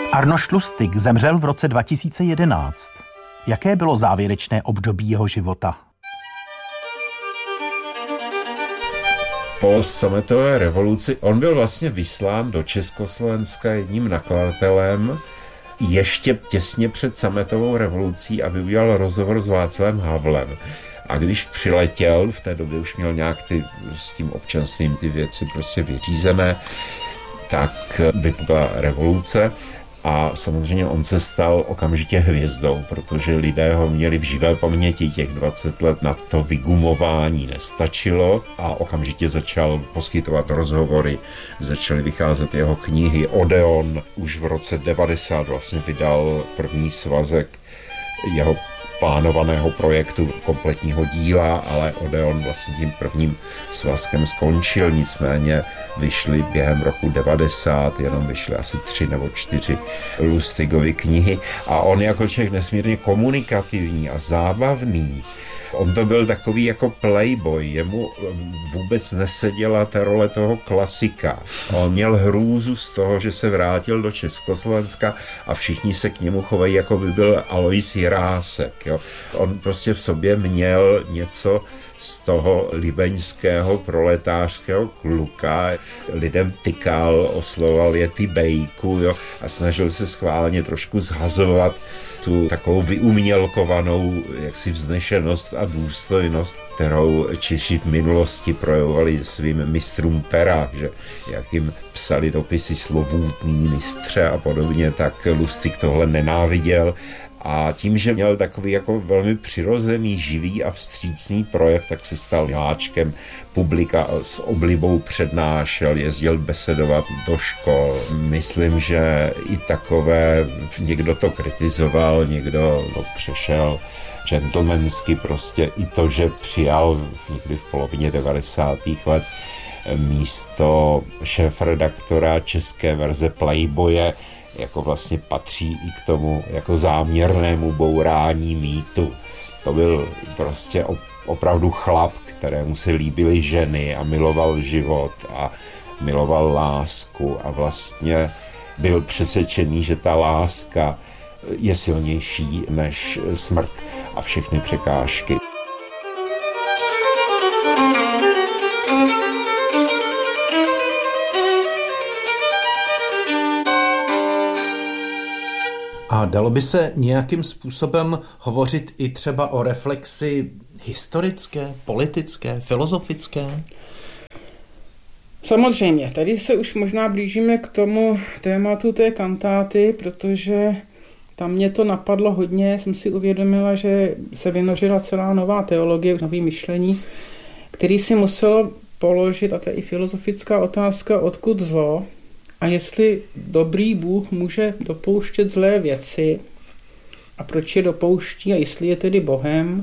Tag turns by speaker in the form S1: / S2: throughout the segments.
S1: Arnošt Lustig zemřel v roce 2011. Jaké bylo závěrečné období jeho života?
S2: Po sametové revoluci on byl vlastně vyslán do Československa jedním nakladatelem ještě těsně před sametovou revolucí, aby udělal rozhovor s Václavem Havlem. A když přiletěl, v té době už měl nějak s tím občanstvím ty věci prostě vyřízené, tak vypukla revoluce a samozřejmě on se stal okamžitě hvězdou, protože lidé ho měli v živé paměti, těch 20 let na to vygumování nestačilo a okamžitě začal poskytovat rozhovory, začaly vycházet jeho knihy. Odeon už v roce 90 vlastně vydal první svazek jeho plánovaného projektu, kompletního díla, ale Odeon vlastně tím prvním svazkem skončil, nicméně vyšly během roku 90, jenom vyšly asi 3 nebo 4 Lustigovy knihy a on jako člověk nesmírně komunikativní a zábavný. On to byl takový jako playboy, jemu vůbec neseděla ta role toho klasika. On měl hrůzu z toho, že se vrátil do Československa a všichni se k němu chovají, jako by byl Alois Jirásek. Jo. On prostě v sobě měl něco z toho libeňského proletářského kluka. Lidem tykal, oslovoval je ty bejku, jo, a snažil se schválně trošku zhazovat tu takovou vyumělkovanou jaksi vznešenost a důstojnost, kterou Češi v minulosti projevovali svým mistrům pera, že jak jim psali dopisy slovůtný mistře a podobně, tak Lustig tohle nenáviděl. A tím, že měl takový jako velmi přirozený, živý a vstřícný projev, tak se stal miláčkem publika, s oblibou přednášel, jezdil besedovat do škol. Myslím, že i takové, někdo to kritizoval, někdo to přešel gentlemansky, prostě i to, že přijal někdy v polovině 90. let místo šéfredaktora české verze Playboye, jako vlastně patří i k tomu jako záměrnému bourání mýtu. To byl prostě opravdu chlap, kterému se líbily ženy a miloval život a miloval lásku a vlastně byl přesvědčený, že ta láska je silnější než smrt a všechny překážky.
S1: A dalo by se nějakým způsobem hovořit i třeba o reflexi historické, politické, filozofické?
S3: Samozřejmě, tady se už možná blížíme k tomu tématu té kantáty, protože tam mě to napadlo hodně, jsem si uvědomila, že se vynořila celá nová teologie, nový myšlení, který si muselo položit, a to je i filozofická otázka, odkud zlo, a jestli dobrý Bůh může dopouštět zlé věci a proč je dopouští a jestli je tedy Bohem.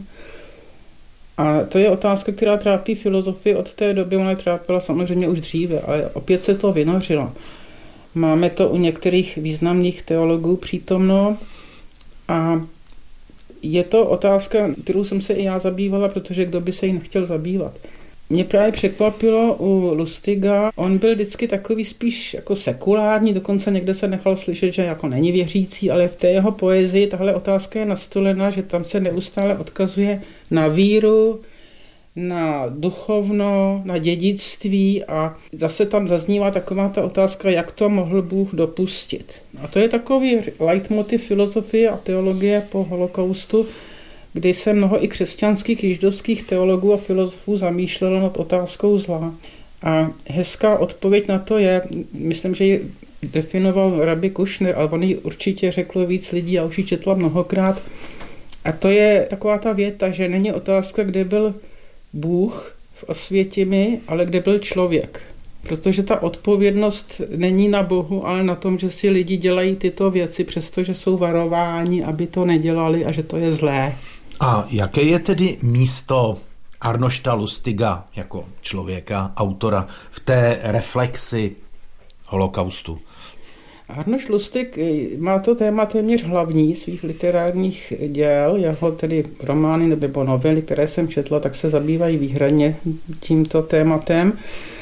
S3: A to je otázka, která trápí filozofii od té doby, ona je trápila samozřejmě už dříve, ale opět se to vynořilo. Máme to u některých významných teologů přítomno a je to otázka, kterou jsem se i já zabývala, protože kdo by se jí nechtěl zabývat. Mě právě překvapilo u Lustiga, on byl vždycky takový spíš jako sekulární, dokonce někde se nechal slyšet, že jako není věřící, ale v té jeho poezii tahle otázka je nastolena, že tam se neustále odkazuje na víru, na duchovno, na dědictví a zase tam zaznívá taková ta otázka, jak to mohl Bůh dopustit. A to je takový leitmotiv filozofie a teologie po holokaustu, kdy se mnoho i křesťanských, židovských teologů a filozofů zamýšlelo nad otázkou zla. A hezká odpověď na to je, myslím, že ji definoval rabbi Kušner, ale on ji určitě řeklo víc lidí, já už ji četla mnohokrát. A to je taková ta věta, že není otázka, kde byl Bůh v Osvětimi, ale kde byl člověk. Protože ta odpovědnost není na Bohu, ale na tom, že si lidi dělají tyto věci, přestože jsou varováni, aby to nedělali a že to je zlé.
S1: A jaké je tedy místo Arnošta Lustiga jako člověka, autora v té reflexi holokaustu?
S3: Arnošt Lustig má to téma téměř hlavní svých literárních děl, jeho tedy romány nebo novely, které jsem četla, tak se zabývají výhradně tímto tématem.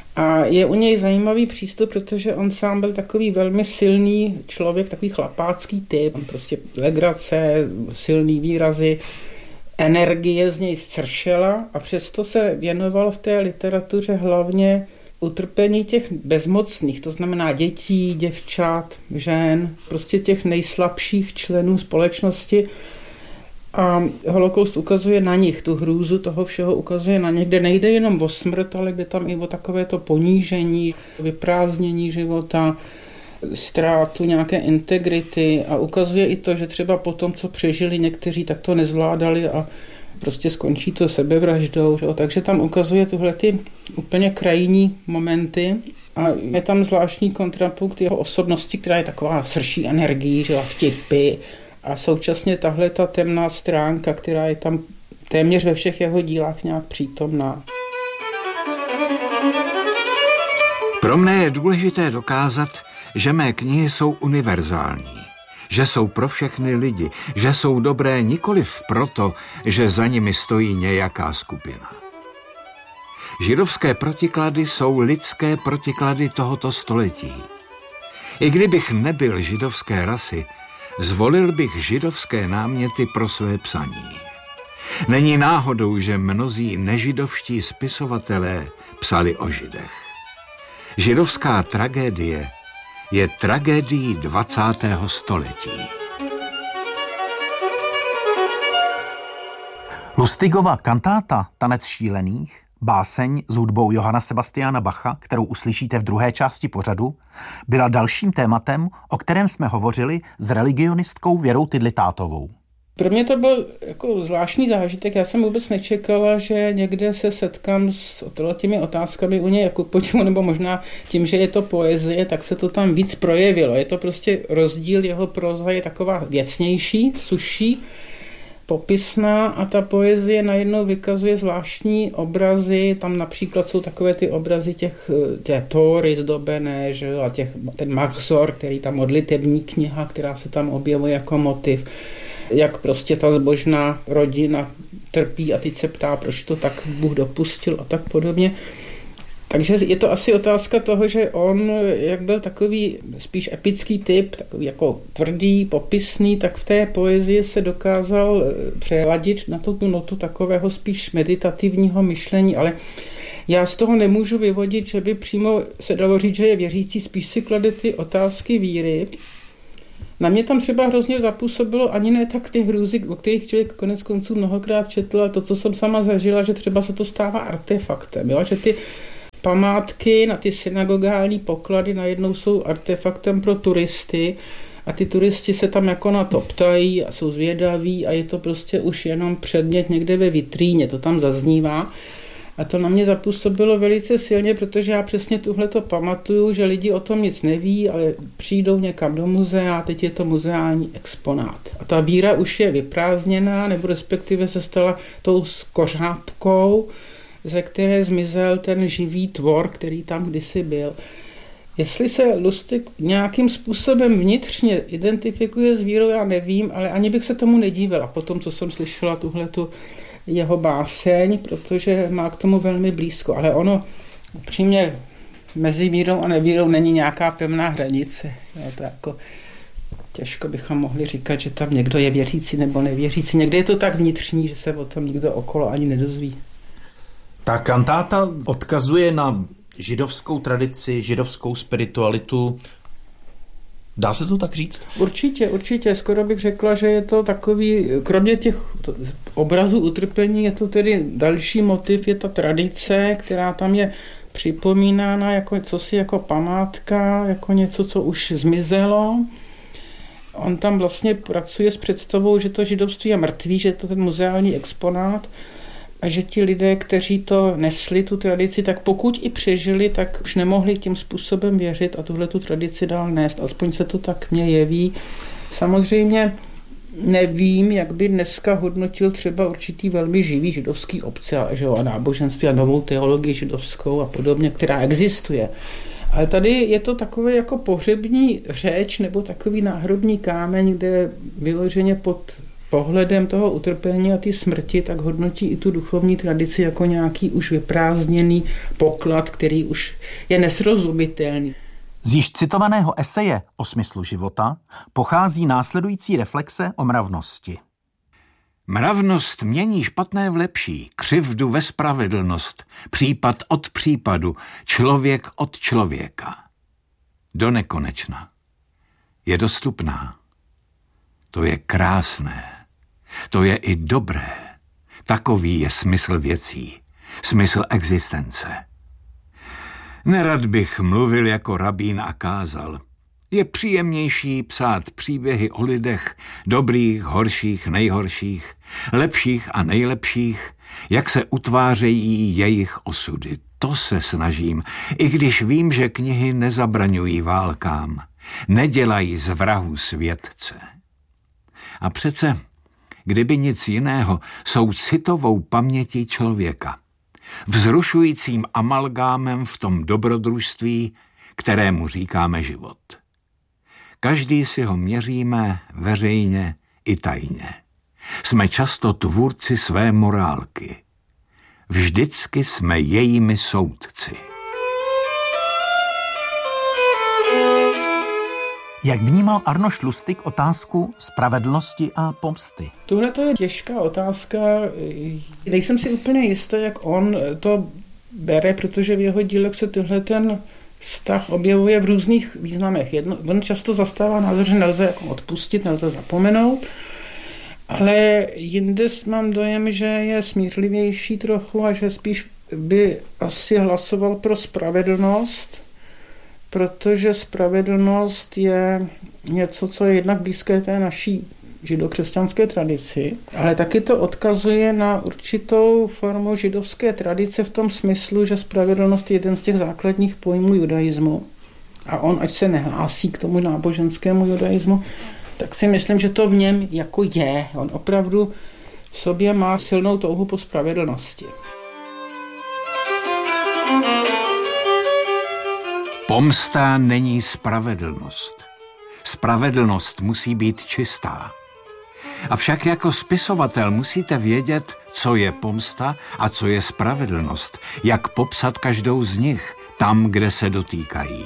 S3: A je u něj zajímavý přístup, protože on sám byl takový velmi silný člověk, takový chlapácký typ. On prostě legrace, silný výrazy, energie z něj zcršela a přesto se věnoval v té literatuře hlavně utrpení těch bezmocných, to znamená dětí, děvčat, žen, prostě těch nejslabších členů společnosti. A holokaust ukazuje na nich, tu hrůzu toho všeho ukazuje na nich, kde nejde jenom o smrt, ale kde tam i o takové to ponížení, vyprázdnění života, ztrátu nějaké integrity a ukazuje i to, že třeba po tom, co přežili někteří, tak to nezvládali a prostě skončí to sebevraždou. Že? Takže tam ukazuje tyhle ty úplně krajní momenty a je tam zvláštní kontrapunkt jeho osobnosti, která je taková srší energií, že? Vtipy a současně tahle ta temná stránka, která je tam téměř ve všech jeho dílách nějak přítomná.
S4: Pro mne je důležité dokázat, že mé knihy jsou univerzální, že jsou pro všechny lidi, že jsou dobré nikoliv proto, že za nimi stojí nějaká skupina. Židovské protiklady jsou lidské protiklady tohoto století. I kdybych nebyl židovské rasy, zvolil bych židovské náměty pro své psaní. Není náhodou, že mnozí nežidovští spisovatelé psali o Židech. Židovská tragédie je tragédií 20. století.
S5: Lustigova kantáta Tanec šílených, báseň s hudbou Johanna Sebastiana Bacha, kterou uslyšíte v druhé části pořadu, byla dalším tématem, o kterém jsme hovořili s religionistkou Věrou Tidlitátovou.
S3: Pro mě to byl jako zvláštní zážitek. Já jsem vůbec nečekala, že někde se setkám s těmi otázkami u něj jako podivu, nebo možná tím, že je to poezie, tak se to tam víc projevilo. Je to prostě rozdíl, jeho próza je taková věcnější, suší, popisná a ta poezie najednou vykazuje zvláštní obrazy. Tam například jsou takové ty obrazy té Tóry zdobené, že? A ten Machzor, který tam modlitební kniha, která se tam objevuje jako motiv. Jak prostě ta zbožná rodina trpí a teď se ptá, proč to tak Bůh dopustil a tak podobně. Takže je to asi otázka toho, že on, jak byl takový spíš epický typ, takový jako tvrdý, popisný, tak v té poezii se dokázal přeladit na tu notu takového spíš meditativního myšlení, ale já z toho nemůžu vyvodit, že by přímo se dalo říct, že je věřící, spíš si klade ty otázky víry. Na mě tam třeba hrozně zapůsobilo ani ne tak ty hrůzy, o kterých člověk konec konců mnohokrát četl, ale to, co jsem sama zažila, že třeba se to stává artefaktem, jo? Že ty památky na ty synagogální poklady najednou jsou artefaktem pro turisty a ty turisti se tam jako na to ptají a jsou zvědaví a je to prostě už jenom předmět někde ve vitríně, to tam zaznívá. A to na mě zapůsobilo velice silně, protože já přesně tuhleto pamatuju, že lidi o tom nic neví, ale přijdou někam do muzea a teď je to muzeální exponát. A ta víra už je vyprázdněná, nebo respektive se stala tou skořápkou, ze které zmizel ten živý tvor, který tam kdysi byl. Jestli se Lustig nějakým způsobem vnitřně identifikuje s vírou, já nevím, ale ani bych se tomu nedívala po tom, co jsem slyšela tuhletu jeho báseň, protože má k tomu velmi blízko, ale ono upřímně mezi vírou a nevírou není nějaká pevná hranice. Je to jako těžko bychom mohli říkat, že tam někdo je věřící nebo nevěřící. Někdy je to tak vnitřní, že se o tom nikdo okolo ani nedozví.
S1: Ta kantáta odkazuje na židovskou tradici, židovskou spiritualitu. Dá se to tak říct?
S3: Určitě. Skoro bych řekla, že je to takový, kromě těch obrazů utrpení, je to tedy další motiv, je ta tradice, která tam je připomínána jako cosi jako památka, jako něco, co už zmizelo. On tam vlastně pracuje s představou, že to židovství je mrtvý, že je to ten muzeální exponát a že ti lidé, kteří to nesli, tu tradici, tak pokud i přežili, tak už nemohli tím způsobem věřit a tuhle tu tradici dál nést. Aspoň se to tak mně jeví. Samozřejmě nevím, jak by dneska hodnotil třeba určitý velmi živý židovský obce a náboženství a novou teologii židovskou a podobně, která existuje. Ale tady je to takové jako pohřební řeč nebo takový náhrobní kámeň, kde vyloženě pod pohledem toho utrpení a ty smrti, tak hodnotí i tu duchovní tradici jako nějaký už vyprázdněný poklad, který už je nesrozumitelný.
S5: Z již citovaného eseje o smyslu života pochází následující reflexe o mravnosti.
S4: Mravnost mění špatné v lepší, křivdu ve spravedlnost, případ od případu, člověk od člověka. Do nekonečna. Je dostupná. To je krásné. To je i dobré. Takový je smysl věcí, smysl existence. Nerad bych mluvil jako rabín a kázal. Je příjemnější psát příběhy o lidech, dobrých, horších, nejhorších, lepších a nejlepších, jak se utvářejí jejich osudy. To se snažím, i když vím, že knihy nezabraňují válkám, nedělají z vrahů světce. A přece, kdyby nic jiného, jsou citovou pamětí člověka, vzrušujícím amalgámem v tom dobrodružství, kterému říkáme život. Každý si ho měříme veřejně i tajně. Jsme často tvůrci své morálky. Vždycky jsme jejími soudci.
S5: Jak vnímal Arnošt Lustig otázku spravedlnosti a pomsty?
S3: Tohle to je těžká otázka. Nejsem si úplně jistý, jak on to bere, protože v jeho dílech se tyhle ten vztah objevuje v různých významech. On často zastává názor, že nelze jako odpustit, nelze zapomenout, ale jinde mám dojem, že je smířlivější trochu a že spíš by asi hlasoval pro spravedlnost, protože spravedlnost je něco, co je jednak blízké té naší židokřesťanské tradici, ale taky to odkazuje na určitou formu židovské tradice v tom smyslu, že spravedlnost je jeden z těch základních pojmů judaismu. A on, ať se nehlásí k tomu náboženskému judaismu, tak si myslím, že to v něm jako je. On opravdu v sobě má silnou touhu po spravedlnosti.
S4: Pomsta není spravedlnost. Spravedlnost musí být čistá. Avšak jako spisovatel musíte vědět, co je pomsta a co je spravedlnost, jak popsat každou z nich tam, kde se dotýkají.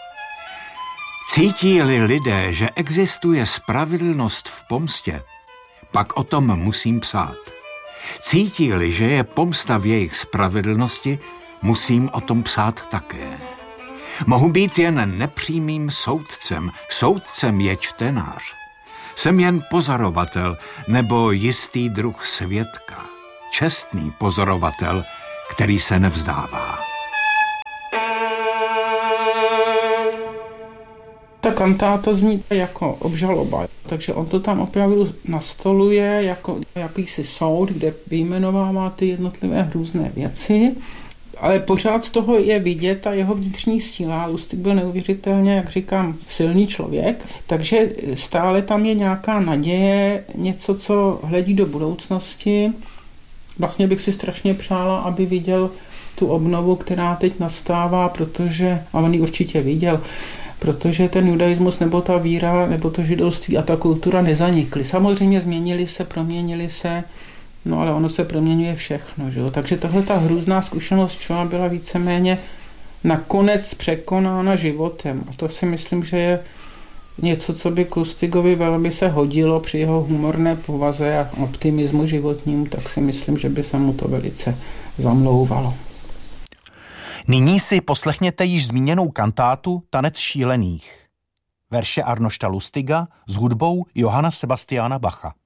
S4: Cítí-li lidé, že existuje spravedlnost v pomstě, pak o tom musím psát. Cítí-li, že je pomsta v jejich spravedlnosti, musím o tom psát také. Mohu být jen nepřímým soudcem. Soudcem je čtenář. Jsem jen pozorovatel nebo jistý druh svědka. Čestný pozorovatel, který se nevzdává.
S3: Ta kantáta zní jako obžaloba, takže on to tam opravdu nastoluje jako jakýsi soud, kde vyjmenovává ty jednotlivé různé věci. Ale pořád z toho je vidět ta jeho vnitřní síla. Lustig byl neuvěřitelně, jak říkám, silný člověk, takže stále tam je nějaká naděje, něco, co hledí do budoucnosti. Vlastně bych si strašně přála, aby viděl tu obnovu, která teď nastává, protože, a on ji určitě viděl, protože ten judaismus nebo ta víra, nebo to židovství a ta kultura nezanikly. Samozřejmě změnili se, proměnili se, no ale ono se proměňuje všechno, že jo? Takže tahle ta hrůzná zkušenost Shoah byla víceméně nakonec překonána životem. A to si myslím, že je něco, co by k Lustigovi velmi se hodilo při jeho humorné povaze a optimismu životnímu, tak si myslím, že by se mu to velice zamlouvalo.
S5: Nyní si poslechněte již zmíněnou kantátu Tanec šílených. Verše Arnošta Lustiga s hudbou Johanna Sebastiana Bacha.